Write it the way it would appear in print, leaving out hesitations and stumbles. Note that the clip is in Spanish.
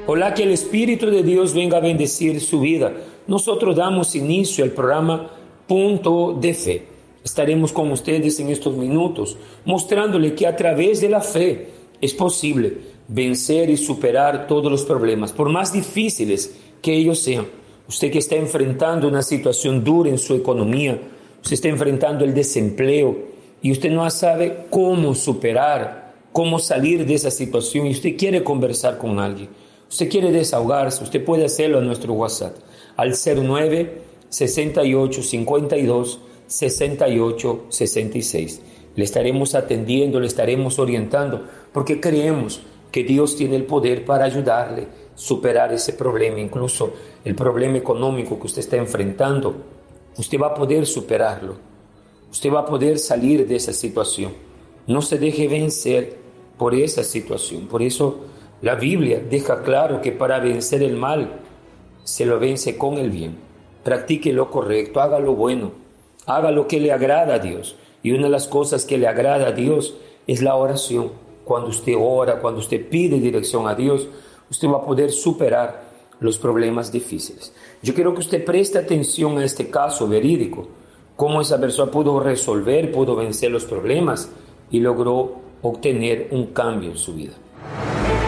Hola, que el Espíritu de Dios venga a bendecir su vida. Nosotros damos inicio al programa Punto de Fe. Estaremos con ustedes en estos minutos, mostrándole que a través de la fe es posible vencer y superar todos los problemas, por más difíciles que ellos sean. Usted que está enfrentando una situación dura en su economía, usted está enfrentando el desempleo y usted no sabe cómo superar, cómo salir de esa situación y usted quiere conversar con alguien, usted quiere desahogarse, usted puede hacerlo a nuestro WhatsApp al 09 68 52 68 66. Le estaremos atendiendo, le estaremos orientando, porque creemos que Dios tiene el poder para ayudarle a superar ese problema, incluso el problema económico que usted está enfrentando. Usted va a poder superarlo, usted va a poder salir de esa situación. No se deje vencer por esa situación. Por eso la Biblia deja claro que para vencer el mal se lo vence con el bien. Practique lo correcto, haga lo bueno, haga lo que le agrada a Dios. Y una de las cosas que le agrada a Dios es la oración. Cuando usted ora, cuando usted pide dirección a Dios, usted va a poder superar los problemas difíciles. Yo quiero que usted preste atención a este caso verídico, cómo esa persona pudo resolver, pudo vencer los problemas y logró obtener un cambio en su vida.